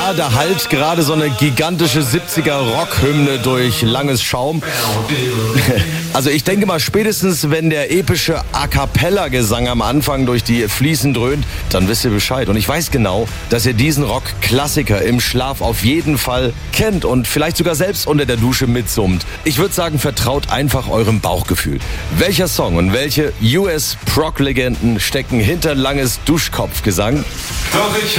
Ja, da hallt gerade so eine gigantische 70er-Rockhymne durch langes Schaum. Also ich denke mal, spätestens wenn der epische A-Cappella-Gesang am Anfang durch die Fliesen dröhnt, dann wisst ihr Bescheid. Und ich weiß genau, dass ihr diesen Rock-Klassiker im Schlaf auf jeden Fall kennt und vielleicht sogar selbst unter der Dusche mitsummt. Ich würde sagen, vertraut einfach eurem Bauchgefühl. Welcher Song und welche US-Proc-Legenden stecken hinter Langes Duschkopfgesang? Doch ich